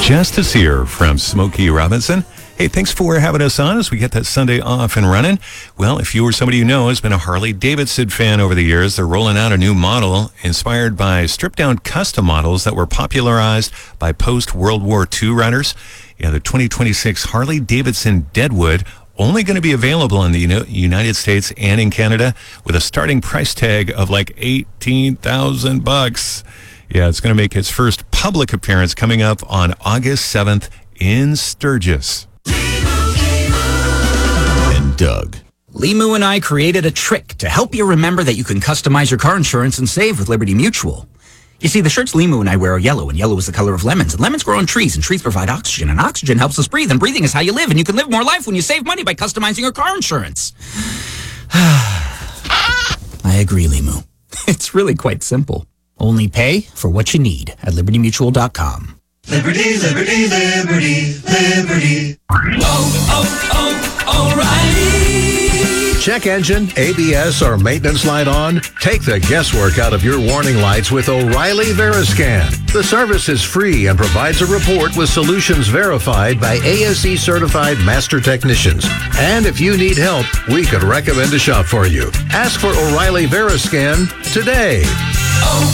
Justice here from Smokey Robinson. Hey, thanks for having us on as we get that Sunday off and running. Well, if you or somebody you know has been a Harley-Davidson fan over the years, they're rolling out a new model inspired by stripped-down custom models that were popularized by post-World War II riders. Yeah, the 2026 Harley-Davidson Deadwood only going to be available in the United States and in Canada with a starting price tag of like $18,000. Yeah, it's going to make its first public appearance coming up on August 7th in Sturgis. And Doug. Limu and I created a trick to help you remember that you can customize your car insurance and save with Liberty Mutual. You see, the shirts Limu and I wear are yellow, and yellow is the color of lemons. And lemons grow on trees, and trees provide oxygen, and oxygen helps us breathe, and breathing is how you live. And you can live more life when you save money by customizing your car insurance. I agree, Limu. It's really quite simple. Only pay for what you need at LibertyMutual.com. Liberty, liberty, liberty, liberty. O'Reilly. Check engine, ABS, or maintenance light on? Take the guesswork out of your warning lights with O'Reilly Veriscan. The service is free and provides a report with solutions verified by ASE certified master technicians. And if you need help, we could recommend a shop for you. Ask for O'Reilly Veriscan today.